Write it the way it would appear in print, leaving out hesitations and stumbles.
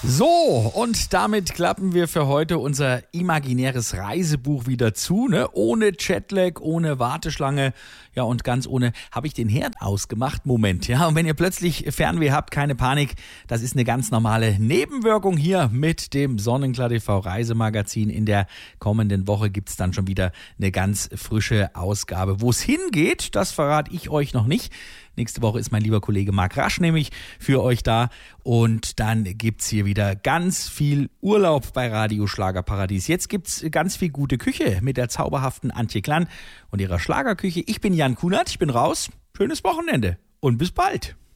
So, und damit klappen wir für heute unser imaginäres Reisebuch wieder zu, ne? Ohne Jetlag, ohne Warteschlange, ja, und ganz ohne, habe ich den Herd ausgemacht? Moment, ja, und wenn ihr plötzlich Fernweh habt, keine Panik, das ist eine ganz normale Nebenwirkung hier mit dem Sonnenklar TV Reisemagazin. In der kommenden Woche gibt's dann schon wieder eine ganz frische Ausgabe. Wo es hingeht, das verrate ich euch noch nicht. Nächste Woche ist mein lieber Kollege Marc Rasch nämlich für euch da und dann gibt's hier wieder ganz viel Urlaub bei Radio Schlagerparadies. Jetzt gibt's ganz viel gute Küche mit der zauberhaften Antje Klann und ihrer Schlagerküche. Ich bin Jan Kunert, ich bin raus. Schönes Wochenende und bis bald.